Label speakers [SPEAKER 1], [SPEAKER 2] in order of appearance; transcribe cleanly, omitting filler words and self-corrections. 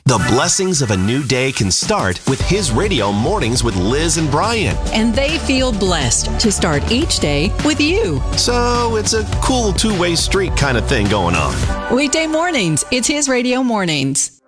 [SPEAKER 1] The blessings of a new day can start with His Radio Mornings with Liz and Brian.
[SPEAKER 2] And they feel blessed to start each day with you.
[SPEAKER 1] So it's a cool two-way street kind of thing going on.
[SPEAKER 2] Weekday mornings, it's His Radio Mornings.